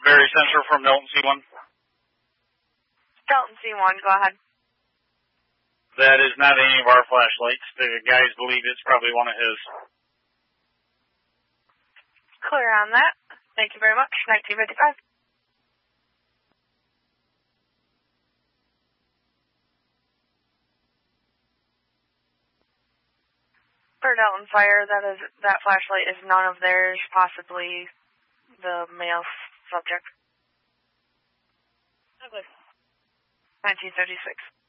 Barry Sensor from Delton C1. Delton C1, go ahead. That is not any of our flashlights. The guys believe it's probably one of his. Clear on that. Thank you very much. 1955. For Delton Fire, that flashlight is none of theirs, possibly the male subject. 1936.